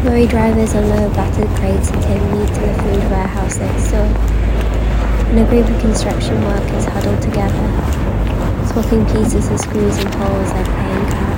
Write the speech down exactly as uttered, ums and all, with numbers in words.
Lorry drivers unload battered crates and take meat to the food warehouse next door. And a group of construction workers huddle together, swapping pieces of screws and holes like playing cards.